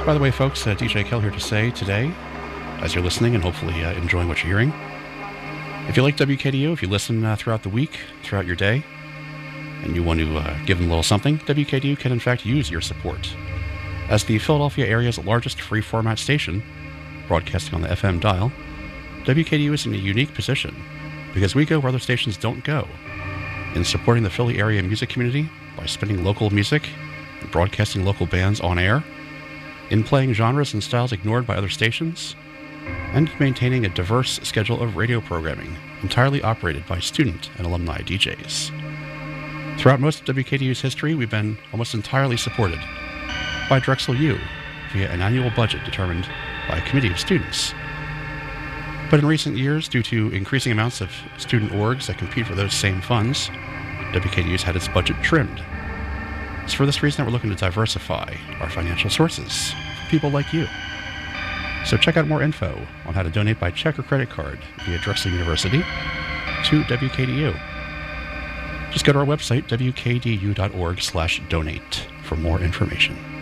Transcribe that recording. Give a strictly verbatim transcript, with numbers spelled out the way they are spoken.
By the way, folks, uh, D J Kell here to say today, as you're listening and hopefully uh, enjoying what you're hearing, if you like W K D U, if you listen uh, throughout the week, throughout your day, and you want to uh, give them a little something, W K D U can in fact use your support. As the Philadelphia area's largest free-format station, broadcasting on the F M dial, W K D U is in a unique position because we go where other stations don't go, in supporting the Philly area music community by spinning local music and broadcasting local bands on air, in playing genres and styles ignored by other stations, and maintaining a diverse schedule of radio programming entirely operated by student and alumni D Js. Throughout most of W K D U's history, we've been almost entirely supported by Drexel U via an annual budget determined by a committee of students. But in recent years, due to increasing amounts of student orgs that compete for those same funds, W K D U's had its budget trimmed. It's for this reason that we're looking to diversify our financial sources for people like you. So check out more info on how to donate by check or credit card via Drexel University to W K D U. Just go to our website, w k d u dot org slash donate, for more information.